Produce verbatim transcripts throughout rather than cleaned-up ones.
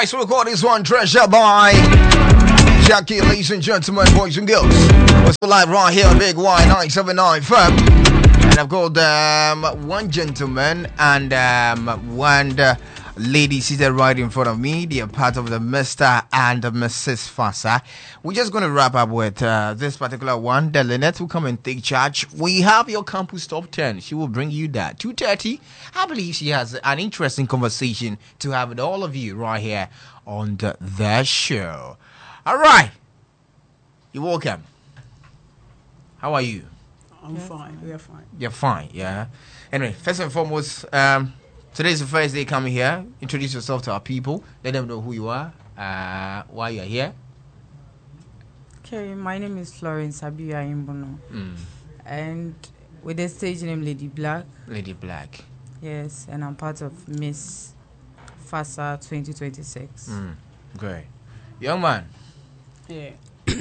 right, so we call this one Treasure by Jackie, ladies and gentlemen, boys and girls. We're still live right here on Big Y nine seven nine F M. And I've got um, one gentleman and um, one uh, lady seated right in front of me. They are part of the Mister and the Missus Fasa. We're just going to wrap up with uh, this particular one. The Lynette will come and take charge. We have your campus top ten. She will bring you that. two thirty, I believe she has an interesting conversation to have with all of you right here on the, the show. All right. You're welcome. How are you? I'm fine. We are fine. You're fine, yeah. Anyway, first and foremost, um, today's the first day coming here. Introduce yourself to our people. Let them know who you are, uh, why you're here. Okay, my name is Florence Abiya Imbono. Mm. And with the stage name Lady Black. Lady Black. Yes, and I'm part of Miss Fasa twenty twenty-six. Mm. Great. Young man. Yeah.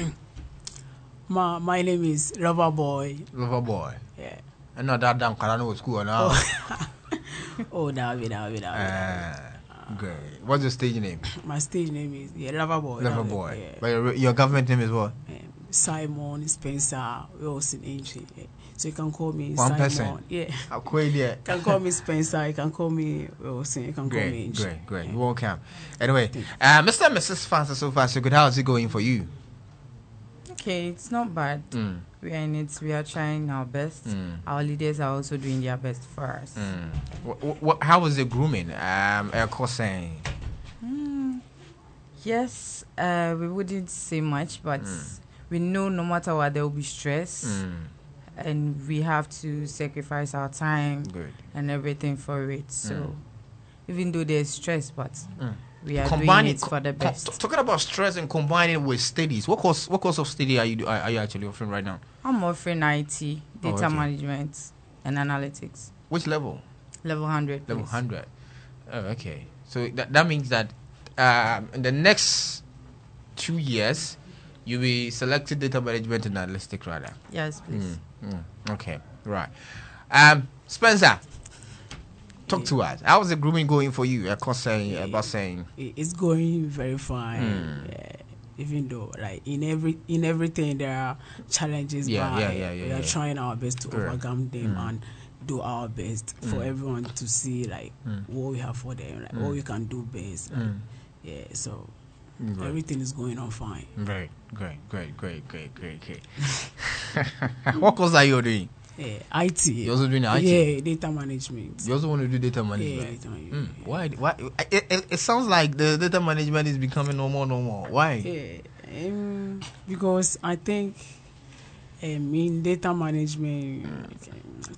my my name is Lover Boy. Lover Boy. Yeah. I know that damn car. I know school now. Oh, oh that be that be that. Uh, great. What's your stage name? My stage name is yeah Lover Boy. Lover Boy. Yeah. But your, your government name is what? Um, Simon Spencer Wilson Aintree. Yeah. So you can call me One Simon. person. Yeah. I'll quit there. You can call me Spencer. You can call me Wilson. You can great, call me Aintree. Great, great, Yeah. You're welcome. Anyway, uh, Mister and Missus Fasa, so far so good. How's it going for you? Okay, it's not bad. Mm. We are in it. We are trying our best. Mm. Our leaders are also doing their best for us. Mm. What, what, how was the grooming? Um, Air saying. Mm. Yes, uh, we wouldn't say much, but Mm. we know no matter what, there will be stress. Mm. And we have to sacrifice our time Good. and everything for it. So, Mm. even though there's stress, but Mm. we are Combining, doing it for the co- best. t- talking about stress and combining with studies. What course? What course of study are you do- are, are you actually offering right now? I'm offering I T, Oh, data okay. management, and analytics. Which level? Level one hundred. Level please. hundred. Oh, okay. So that that means that um, in the next two years, you'll be selected data management and analytics rather. Yes, please. Mm, mm, okay, right. Um, Spencer, talk to us. How was the grooming going for you? Of course, saying about saying It- It's going very fine. Mm. Yeah. Even though, like in every in everything, there are challenges. Yeah, but yeah, yeah, yeah, We are yeah. trying our best to Correct. overcome them Mm. and do our best for Mm. everyone to see like Mm. what we have for them, like Mm. what we can do best. Like, Mm. Yeah, so Great. everything is going on fine. Great, great, great, great, great, great, great. What course are you doing? Yeah, I T. You also doing the I T? Yeah, data management. You also want to do data Yeah, management? data management. Mm. Why? Why? It, it, it sounds like the data management is becoming no more, no more. Why? Yeah, um, because I think um, in data management, um,